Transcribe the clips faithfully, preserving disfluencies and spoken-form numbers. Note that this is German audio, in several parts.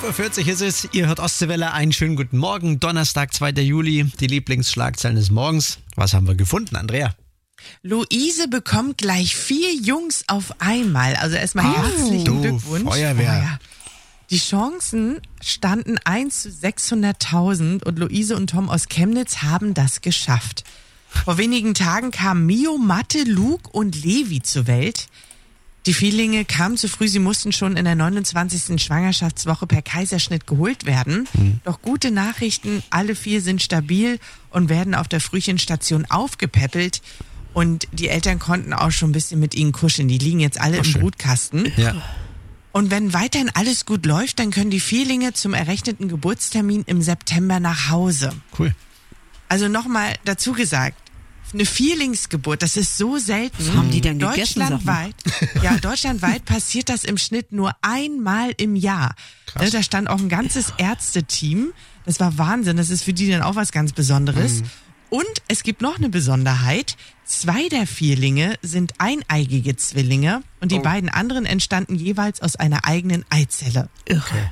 Uhr vierzig ist es, ihr hört Ostseewelle, einen schönen guten Morgen, Donnerstag, zweiter Juli, die Lieblingsschlagzeilen des Morgens. Was haben wir gefunden, Andrea? Luise bekommt gleich vier Jungs auf einmal, also erstmal Oh, herzlichen du Glückwunsch. Feuerwehr. Oh, ja. Die Chancen standen eins zu sechshunderttausend und Luise und Tom aus Chemnitz haben das geschafft. Vor wenigen Tagen kamen Mio, Mathe, Luke und Levi zur Welt. Die Vierlinge kamen zu früh, sie mussten schon in der neunundzwanzigsten Schwangerschaftswoche per Kaiserschnitt geholt werden. Mhm. Doch gute Nachrichten, alle vier sind stabil und werden auf der Frühchenstation aufgepäppelt. Und die Eltern konnten auch schon ein bisschen mit ihnen kuscheln. Die liegen jetzt alle oh, im schön. Brutkasten. Ja. Und wenn weiterhin alles gut läuft, dann können die Vierlinge zum errechneten Geburtstermin im September nach Hause. Cool. Also nochmal dazu gesagt, eine Vierlingsgeburt, das ist so selten. Was haben die denn gegessen? Deutschlandweit, ja, deutschlandweit passiert das im Schnitt nur einmal im Jahr. Krass. Da stand auch ein ganzes Ärzteteam. Das war Wahnsinn. Das ist für die dann auch was ganz Besonderes. Mhm. Und es gibt noch eine Besonderheit. Zwei der Vierlinge sind eineigige Zwillinge und die oh. beiden anderen entstanden jeweils aus einer eigenen Eizelle. Okay.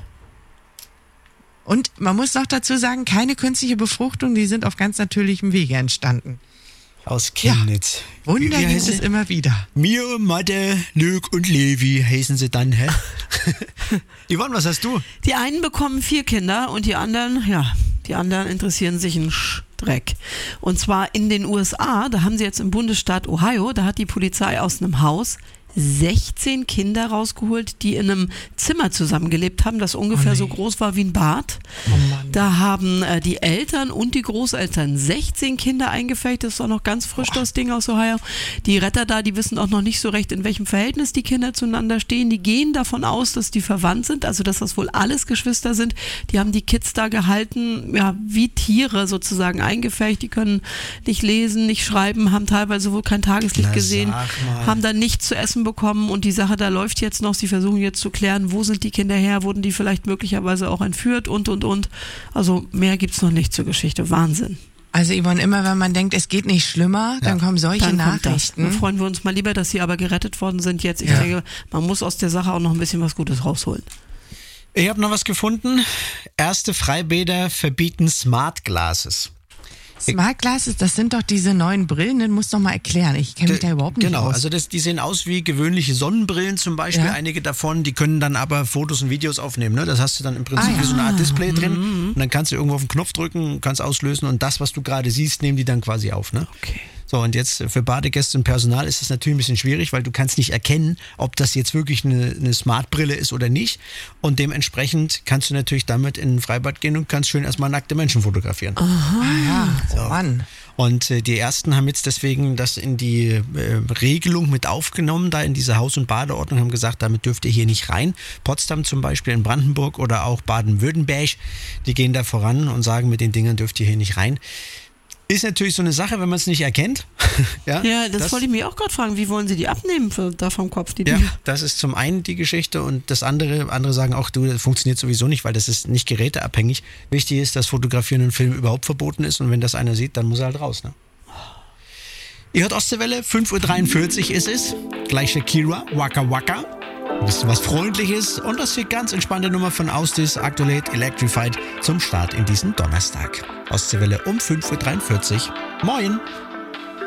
Und man muss noch dazu sagen, keine künstliche Befruchtung, die sind auf ganz natürlichem Wege entstanden. Aus Chemnitz. Ja, Wunder gibt es immer wieder. Mio, Mathe, Luke und Levi heißen sie dann, hä? Yvonne, was hast du? Die einen bekommen vier Kinder und die anderen, ja, die anderen interessieren sich einen Dreck. Und zwar in den U S A, da haben sie jetzt im Bundesstaat Ohio, da hat die Polizei aus einem Haus sechzehn Kinder rausgeholt, die in einem Zimmer zusammengelebt haben, das ungefähr oh nee. so groß war wie ein Bad. Oh Mann. Da haben äh, die Eltern und die Großeltern sechzehn Kinder eingefärbt. Das ist auch noch ganz frisch, Boah. das Ding aus Ohio. Die Retter da, die wissen auch noch nicht so recht, in welchem Verhältnis die Kinder zueinander stehen. Die gehen davon aus, dass die verwandt sind, also dass das wohl alles Geschwister sind. Die haben die Kids da gehalten, ja, wie Tiere sozusagen eingefärbt. Die können nicht lesen, nicht schreiben, haben teilweise wohl kein Tageslicht Na, gesehen, haben dann nichts zu essen bekommen und die Sache da läuft jetzt noch. Sie versuchen jetzt zu klären, wo sind die Kinder her, wurden die vielleicht möglicherweise auch entführt und und und. Also mehr gibt's noch nicht zur Geschichte. Wahnsinn. Also Yvonne, immer wenn man denkt, es geht nicht schlimmer, dann ja. kommen solche dann Nachrichten. Dann freuen wir uns mal lieber, dass sie aber gerettet worden sind jetzt. Ich ja. denke, man muss aus der Sache auch noch ein bisschen was Gutes rausholen. Ich habe noch was gefunden. Erste Freibäder verbieten Smart Glasses. Smart Glasses, das sind doch diese neuen Brillen, das musst du doch mal erklären. Ich kenne mich da überhaupt nicht genau, aus. Genau, also das, die sehen aus wie gewöhnliche Sonnenbrillen zum Beispiel. Ja. Einige davon, die können dann aber Fotos und Videos aufnehmen. Ne? Das hast du dann im Prinzip ah, ja. wie so eine Art Display drin. Mhm. Und dann kannst du irgendwo auf den Knopf drücken, kannst auslösen und das, was du gerade siehst, nehmen die dann quasi auf. Ne? Okay. So, und jetzt für Badegäste und Personal ist es natürlich ein bisschen schwierig, weil du kannst nicht erkennen, ob das jetzt wirklich eine, eine Smart-Brille ist oder nicht. Und dementsprechend kannst du natürlich damit in ein Freibad gehen und kannst schön erstmal nackte Menschen fotografieren. Aha, ja, so. Oh Mann. Und äh, die ersten haben jetzt deswegen das in die äh, Regelung mit aufgenommen, da in diese Haus- und Badeordnung, haben gesagt, damit dürft ihr hier nicht rein. Potsdam zum Beispiel in Brandenburg oder auch Baden-Württemberg, die gehen da voran und sagen, mit den Dingern dürft ihr hier nicht rein. Ist natürlich so eine Sache, wenn man es nicht erkennt. ja, ja, das, das wollte ich mich auch gerade fragen. Wie wollen sie die abnehmen für, da vom Kopf? Die ja, Dinge? Das ist zum einen die Geschichte und das andere, andere sagen auch, du, das funktioniert sowieso nicht, weil das ist nicht geräteabhängig. Wichtig ist, dass Fotografieren im Film überhaupt verboten ist und wenn das einer sieht, dann muss er halt raus. Ne? Ihr hört Ostseewelle, fünf Uhr dreiundvierzig ist es. Gleich Shakira, Waka Waka. Ein bisschen was Freundliches und das hier ganz entspannte Nummer von Austis, Actuate Electrified zum Start in diesen Donnerstag. Ostseewelle um fünf Uhr dreiundvierzig. Moin!